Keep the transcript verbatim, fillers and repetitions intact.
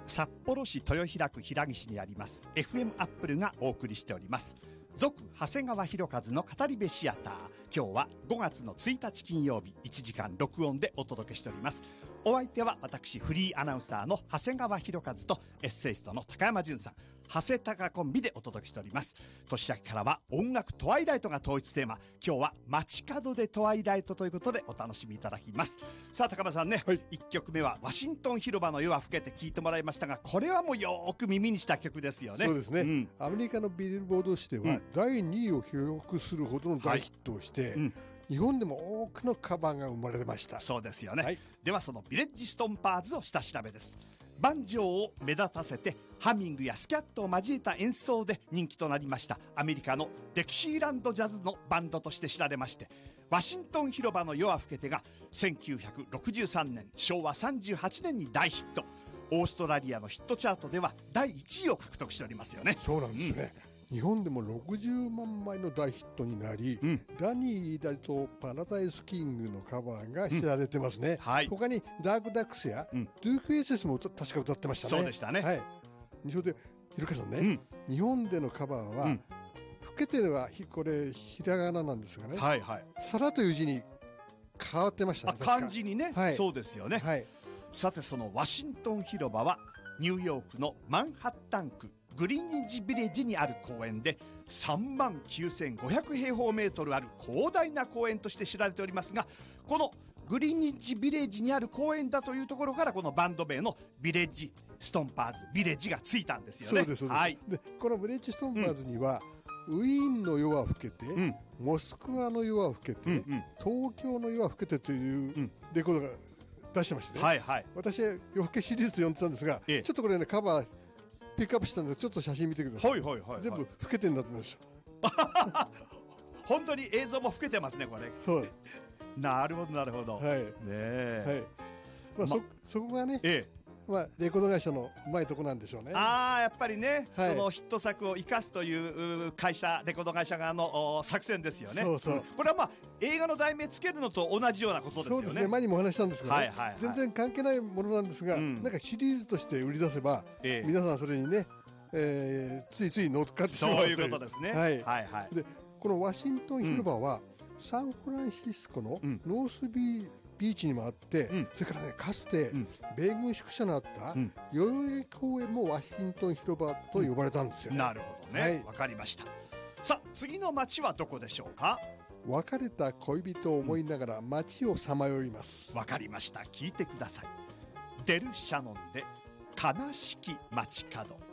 札幌市豊平区平岸にあります エフエム アップルがお送りしております続長谷川博一の語り部シアター。今日はごがつのついたち金曜日、いちじかん録音でお届けしております。お相手は私フリーアナウンサーの長谷川博一とエッセイストの高山純さん、長谷高コンビでお届けしております。年明けからは音楽トワイライトが統一テーマ。今日は街角でトワイライトということでお楽しみいただきます。さあ高山さんね、はい、いっきょくめはワシントン広場の夜は更けて聞いてもらいましたが、これはもうよーく耳にした曲ですよね。 そうですね、うん、アメリカのビルボード誌では、うん、だいにいを記録するほどの大ヒットをして、はい、うん、日本でも多くのカバーが生まれました。 そうですよね、はい、ではそのビレッジストンパーズを下調べです。バンジョーを目立たせてハミングやスキャットを交えた演奏で人気となりましたアメリカのデキシーランドジャズのバンドとして知られまして、ワシントン広場の夜は更けてがせんきゅうひゃくろくじゅうさんねんしょうわさんじゅうはちねんに大ヒット。オーストラリアのヒットチャートではだいいちいを獲得しておりますよね。 そうなんですね、うん、日本でもろくじゅうまんまいの大ヒットになり、うん、ダニー・ダとパラダイス・キングのカバーが知られてますね、うん、はい、他にダークダックスや、うん、ドゥーク・エーセスも確か歌ってましたね。 そうでしたね、 はい、日本でひろかさんね、うん、日本でのカバーは、うん、老けてはこれひらがななんですがね、はいはい、皿という字に変わってましたね。 あ、漢字にね、はい、そうですよね、はい、さてそのワシントン広場はニューヨークのマンハッタン区グリーンニッジビレッジにある公園でさんまんきゅうせんごひゃくへいほうメートルある広大な公園として知られておりますが、このグリーンニッジビレッジにある公園だというところからこのバンド名のビレッジストンパーズビレッジがついたんですよね。 そうですそうです、はい、でこのビレッジストンパーズには、うん、ウィーンの夜は更けて、うん、モスクワの夜は更けて、うんうん、東京の夜は更けてというレコードが出してましたね、はいはい、私は夜更けシリーズと呼んでたんですが、ええ、ちょっとこれねカバーピックアップしたんでちょっと写真見てください、はいはいはいはい、全部老けてんだと思いますよ本当に映像も老けてますねこれ。そうなるほどなるほど、はい、ねえ、 はい、まあ、ま、そ, そこがね、ええ、まあ、レコード会社のうまいとこなんでしょうね。 ああやっぱりね、はい、そのヒット作を生かすという会社レコード会社側の作戦ですよね。そうそう、うん、これはまあ映画の題名つけるのと同じようなことですよね。 そうですね、前にもお話したんですけど、ね、はいはいはい、全然関係ないものなんですが、うん、なんかシリーズとして売り出せば、ええ、皆さんそれにね、えー、ついつい乗っかってしまうという。 そういうことですね、 はいはいはい、でこのワシントン広場は、うん、サンフランシスコのノースビー、ビーチにもあって、うん、それからねかつて、うん、米軍宿舎のあった、うん、代々木公園もワシントン広場と呼ばれたんですよね、 うん、なるほどね、はい、わかりました。さあ次の街はどこでしょうか。 別れた恋人を思いながら街をさまよいます。 わ、うん、かりました、聞いてください。デル・シャノンで悲しき街角。